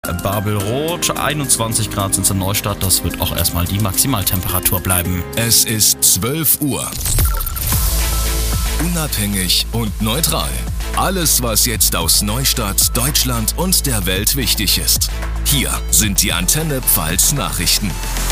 Babelrot, 21 Grad sind es in Neustadt, das wird auch erstmal die Maximaltemperatur bleiben. Es ist 12 Uhr. Unabhängig und neutral. Alles, was jetzt aus Neustadt, Deutschland und der Welt wichtig ist. Hier sind die Antenne Pfalz Nachrichten.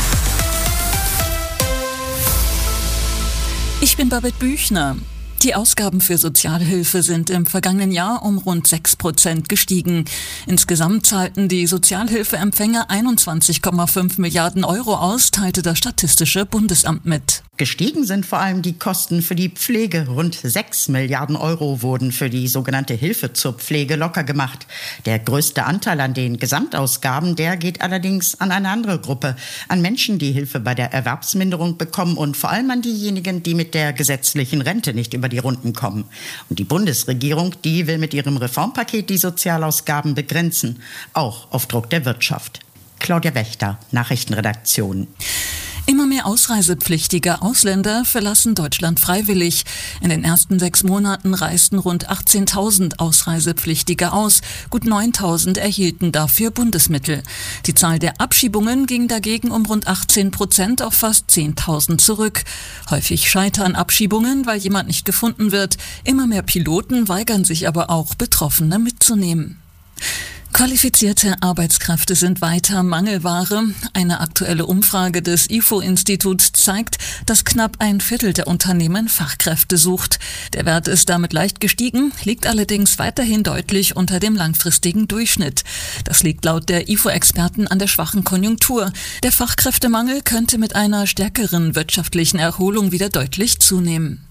Ich bin Babette Büchner. Die Ausgaben für Sozialhilfe sind im vergangenen Jahr um rund 6% gestiegen. Insgesamt zahlten die Sozialhilfeempfänger 21,5 Milliarden Euro aus, teilte das Statistische Bundesamt mit. Gestiegen sind vor allem die Kosten für die Pflege. Rund 6 Milliarden Euro wurden für die sogenannte Hilfe zur Pflege locker gemacht. Der größte Anteil an den Gesamtausgaben, der geht allerdings an eine andere Gruppe. An Menschen, die Hilfe bei der Erwerbsminderung bekommen und vor allem an diejenigen, die mit der gesetzlichen Rente nicht über die Runden kommen. Und die Bundesregierung, die will mit ihrem Reformpaket die Sozialausgaben begrenzen. Auch auf Druck der Wirtschaft. Claudia Wächter, Nachrichtenredaktion. Immer mehr ausreisepflichtige Ausländer verlassen Deutschland freiwillig. In den ersten 6 Monaten reisten rund 18.000 Ausreisepflichtige aus. Gut 9.000 erhielten dafür Bundesmittel. Die Zahl der Abschiebungen ging dagegen um rund 18% auf fast 10.000 zurück. Häufig scheitern Abschiebungen, weil jemand nicht gefunden wird. Immer mehr Piloten weigern sich aber auch, Betroffene mitzunehmen. Qualifizierte Arbeitskräfte sind weiter Mangelware. Eine aktuelle Umfrage des IFO-Instituts zeigt, dass knapp ein Viertel der Unternehmen Fachkräfte sucht. Der Wert ist damit leicht gestiegen, liegt allerdings weiterhin deutlich unter dem langfristigen Durchschnitt. Das liegt laut der IFO-Experten an der schwachen Konjunktur. Der Fachkräftemangel könnte mit einer stärkeren wirtschaftlichen Erholung wieder deutlich zunehmen.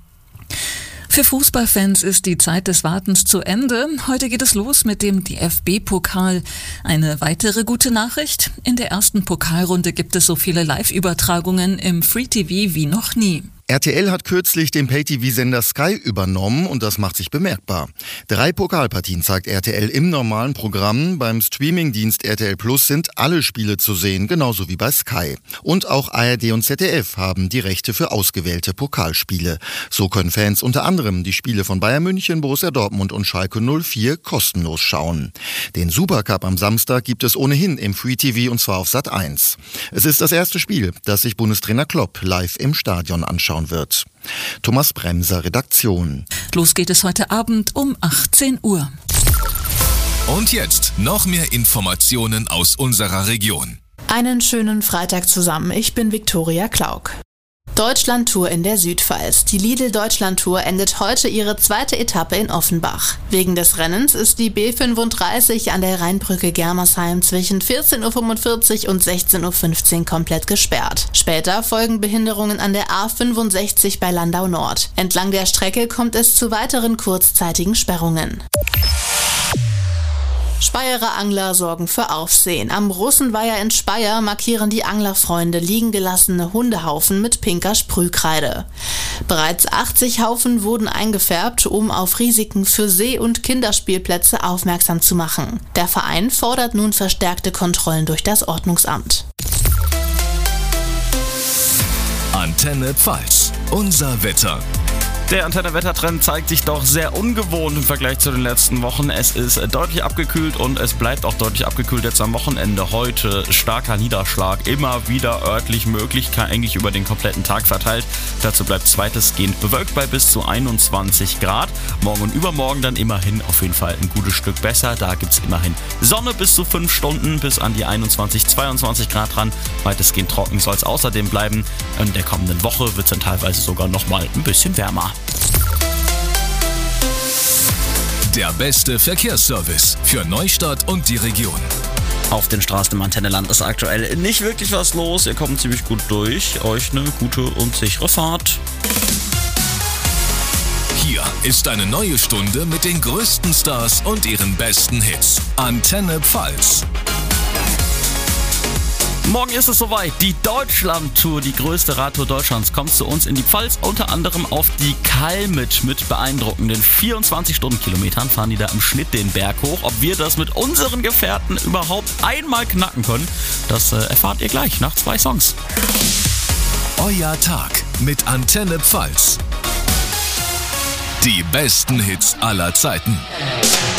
Für Fußballfans ist die Zeit des Wartens zu Ende. Heute geht es los mit dem DFB-Pokal. Eine weitere gute Nachricht: In der ersten Pokalrunde gibt es so viele Live-Übertragungen im Free-TV wie noch nie. RTL hat kürzlich den Pay-TV-Sender Sky übernommen und das macht sich bemerkbar. 3 Pokalpartien zeigt RTL im normalen Programm. Beim Streamingdienst RTL Plus sind alle Spiele zu sehen, genauso wie bei Sky. Und auch ARD und ZDF haben die Rechte für ausgewählte Pokalspiele. So können Fans unter anderem die Spiele von Bayern München, Borussia Dortmund und Schalke 04 kostenlos schauen. Den Supercup am Samstag gibt es ohnehin im Free-TV und zwar auf Sat.1. Es ist das erste Spiel, das sich Bundestrainer Klopp live im Stadion anschaut wird. Thomas Bremser, Redaktion. Los geht es heute Abend um 18 Uhr. Und jetzt noch mehr Informationen aus unserer Region. Einen schönen Freitag zusammen. Ich bin Viktoria Klauk. Deutschlandtour in der Südpfalz. Die Lidl-Deutschlandtour endet heute ihre 2. Etappe in Offenbach. Wegen des Rennens ist die B35 an der Rheinbrücke Germersheim zwischen 14.45 Uhr und 16.15 Uhr komplett gesperrt. Später folgen Behinderungen an der A65 bei Landau Nord. Entlang der Strecke kommt es zu weiteren kurzzeitigen Sperrungen. Speyerer Angler sorgen für Aufsehen. Am Russenweiher in Speyer markieren die Anglerfreunde liegen gelassene Hundehaufen mit pinker Sprühkreide. Bereits 80 Haufen wurden eingefärbt, um auf Risiken für See- und Kinderspielplätze aufmerksam zu machen. Der Verein fordert nun verstärkte Kontrollen durch das Ordnungsamt. Antenne Pfalz, unser Wetter. Der Antenne-Wettertrend zeigt sich doch sehr ungewohnt im Vergleich zu den letzten Wochen. Es ist deutlich abgekühlt und es bleibt auch deutlich abgekühlt jetzt am Wochenende. Heute starker Niederschlag, immer wieder örtlich möglich, eigentlich über den kompletten Tag verteilt. Dazu bleibt es weitestgehend bewölkt bei bis zu 21 Grad. Morgen und übermorgen dann immerhin auf jeden Fall ein gutes Stück besser. Da gibt es immerhin Sonne bis zu 5 Stunden, bis an die 21, 22 Grad ran. Weitestgehend trocken soll es außerdem bleiben. In der kommenden Woche wird es dann teilweise sogar nochmal ein bisschen wärmer. Der beste Verkehrsservice für Neustadt und die Region. Auf den Straßen im Antenneland ist aktuell nicht wirklich was los. Ihr kommt ziemlich gut durch. Euch eine gute und sichere Fahrt. Hier ist eine neue Stunde mit den größten Stars und ihren besten Hits. Antenne Pfalz. Morgen ist es soweit. Die Deutschlandtour, die größte Radtour Deutschlands, kommt zu uns in die Pfalz. Unter anderem auf die Kalmit mit beeindruckenden 24 Stundenkilometern fahren die da im Schnitt den Berg hoch. Ob wir das mit unseren Gefährten überhaupt einmal knacken können, das erfahrt ihr gleich nach 2 Songs. Euer Tag mit Antenne Pfalz. Die besten Hits aller Zeiten.